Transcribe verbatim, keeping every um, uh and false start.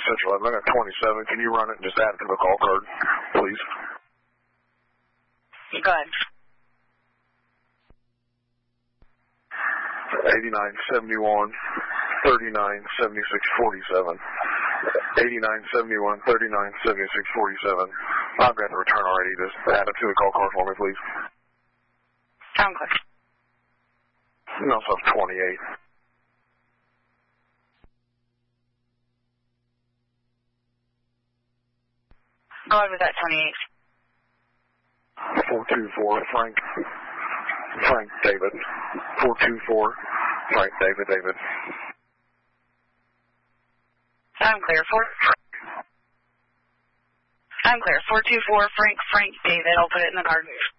Central eleven. I got twenty-seven. Can you run it and just add it to the call card, please? Go ahead. eighty-nine seventy-one thirty-nine seventy-six forty-seven. eighty-nine seventy-one thirty-nine seventy-six forty-seven. I've got the return already. Just add it to the call card for me, please. Sound clear. You also have twenty-eight. Go ahead with that twenty-eight. four two four, Frank. Frank David. four two four, Frank David David. I'm clear. Four. I'm clear. four two four, Frank Frank David. I'll put it in the card.